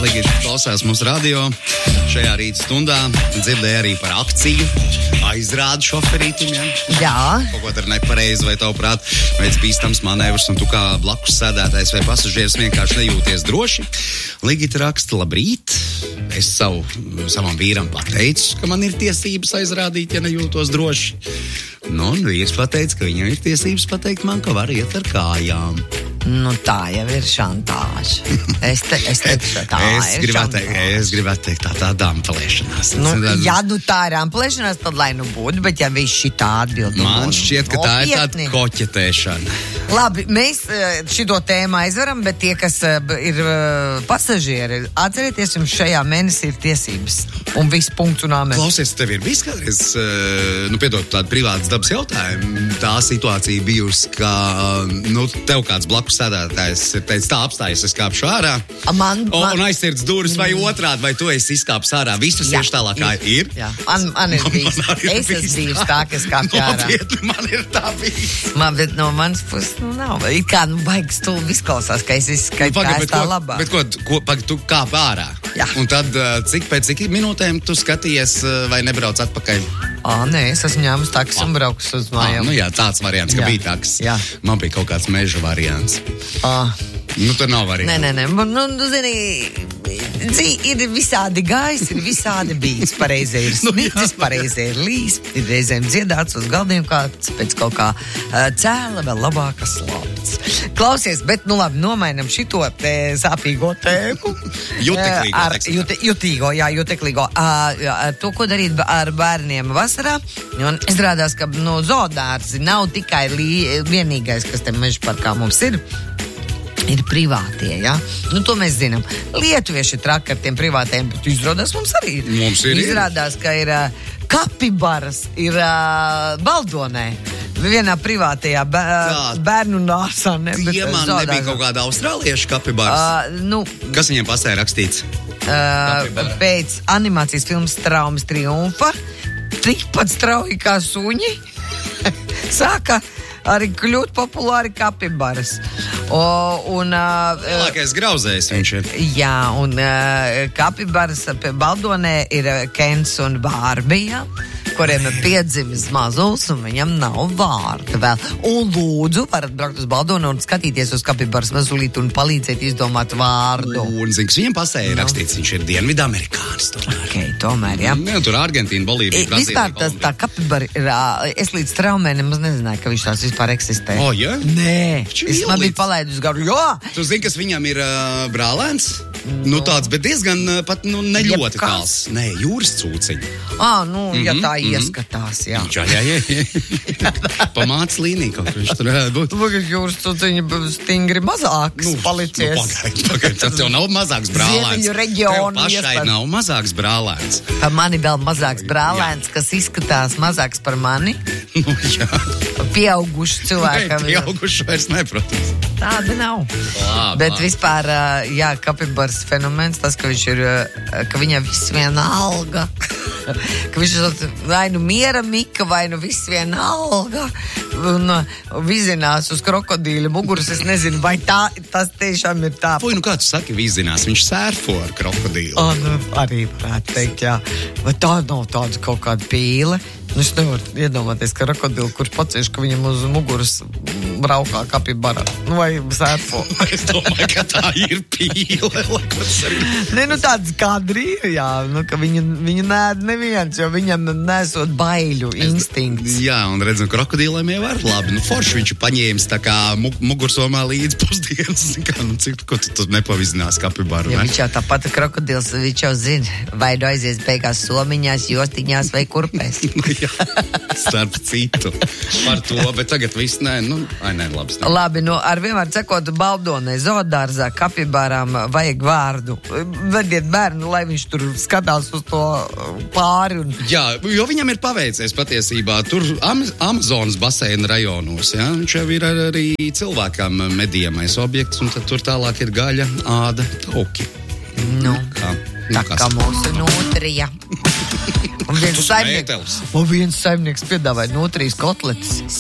Ligita klausās mūsu radio. Šajā rīta stundā dzirdēja arī par akciju. Aizrādi šoferītim, ja? Jā. Kaut ko dar nepareizi vai tavuprāt veids bīstams manevrs un tu kā blakus sēdētājs vai pasažieris vienkārši nejūties droši. Ligita raksta, labrīt. Es savam vīram pateicu, ka man ir tiesības aizrādīt, ja nejūtos droši. Nu, un vīrs pateica, ka viņam ir tiesības pateikt man, ka var iet ar kājām. Nu, tā jau ir šantāža. Es teikšu, tā ir šantāža. Es gribētu teikt, tā ampelēšanās. Nu, ja nu tā ir ampelēšanās, tad lai nu būtu, bet ja viņš šitā atbild. Man šķiet, ka tā ir tāda koķetēšana. Labi, mēs šito tēmu aizveram, bet tie, kas ir pasažieri, atcerieties, jums šajā mēnesī ir tiesības. Un viss punkts un āmen. Klausies, tev ir bijis kādreiz, piedod tādu privātas dabas jautājumu, tā situācija bijusi, ka, tev kāds blakus sēdētājs ir teicis, tā apstājas, es kāpšu ārā, un aizsirds durvis vai otrādi, vai tu esi izkāpis ārā, visus ieši tālāk kā ir. Jā, man ir bijis. Es esmu bijis tā, ka es kāpju ārā. Nopietni, man ir tā bijis. Bet no manas puses, nav. It kā, baigas stulbi izklausās, ka es izskaitu, kā es tā labā. Bet tu kāp ārā? Jā. Un tad pēc cik minūtēm tu skaties vai nebrauc atpakaļ? Nē, es esmu ņēmis taksi un braukus uz mājām. Jā, tāds variants, ka bija taks. Jā. Man bija kaut kāds meža variants. Tur nav variants. Nē. Zini, ir visādi gājis, ir visādi bijis. Pareizi ir snicis, pareizi ir līs, ir reizēm dziedāts uz galdiem kāds, pēc kaut kā cēla vēl labākas slāpes. Klausies, bet labi, nomainam šito sāpīgo tēmu. Juteklīgo. To, ko darīt ar bērniem vasarā. Un izrādās, ka zoodārzi nav tikai vienīgais, kas te meža parkā mums ir privātie, ja? To mēs zinām. Lietuvieši traki ar tiem privātiem, bet izrādās mums arī ir. Izrādās, ka ir kapibaras, ir Baldonē. Vienā privātajā bērnu nāsā. Ja man nebija kaut kāda austrāliešu kapibaras. Kas viņiem pasē rakstīts? Pēc animācijas filmas Traumas triumfa tikpat strauji kā suņi sāka arī kļūt populāri kapibaras. Lielākais grauzējs viņš ir. Jā, un kapibaras pie Baldonē ir Kens un Bārbija, kuriem ir piedzimis mazulis un viņam nav vārda vēl. Un lūdzu, varat braukt uz Baldonu un skatīties uz kapibaras mazulīti un palīdzēt izdomāt vārdu. Un zini, kas viņam pasē ir rakstīts, viņš ir Dienvidamerikānis. Tomēr, jā. Tur Argentīna, Bolīvija, Brazīlija. Vispār tā kapibara ir, es līdz traumē nemaz nezināju, ka viņš tās vispār eksistē. Ja? Nē, es man biju palaidus garu, Tu zini, kas viņam ir brālēns? Tāds, bet diezgan pat ne ļoti tāls. Nē, jūras cūciņi. Ja tā ieskatās, jā. Pa mācas līniju kaut viņš tur būt. Tagad jūras cūciņi stingri mazāks palicies. Pagaid, tad tev nav mazāks brālēns. Ziemeļu reģionu tev pašai nav mazāks brālēns. Pa mani vēl mazāks brālēns, kas izskatās mazāks par mani. Jā. Pieauguši cilvēkam. Pieauguši vairs ne, protams. Tāda nav. Bet vispār, kapibars fenomens, tas, ka viņš ir, ka viņam viss viena alga. Ka viņš ir vai nu miera mika, vai nu viss viena alga. Un vizinās uz krokodīļa muguras. Es nezinu, vai tas tiešām ir tā. Kā tu saki vizinās? Viņš sērfo ar krokodīlu. Arī varētu teikt, jā. Vai tā nav tāda kaut kāda pīle? Es nevaru iedomāties, ka krokodili, kurš pacieši, ka viņam uz muguras braukā kapibara. Vai sērfo. Es domāju, ka tā ir pīle. Tāds kadri ir, jā. Ka viņu nēd neviens, jo viņam nesot baiļu instinkts. Jā, un redzu, krokodīlēm jau var labi. Forši viņš ir paņēmis tā kā mugursomā līdz pusdienas. Cik, ko tu nepavizinās kapibaru, ne? Viņš jau tāpat krokodils, viņš jau zina, vai aizies beigās somiņās, jostiņās vai kurpēs. Starp citu par to, bet tagad viss labi. Labi, ar vienmēr cekot Baldonē, zoodārzā, kapibarām vajag vārdu. Vediet bērnu, lai viņš tur skatās uz to pāri. Jā, jo viņam ir paveicies patiesībā tur Amazonas baseina rajonos, jā? Viņš jau ir arī cilvēkam medījamais objekts, un tad tur tālāk ir gaļa, āda, tauki. Kā mūsu nutrija. Un viens saimnieks piedāvāja nutrijas kotletes.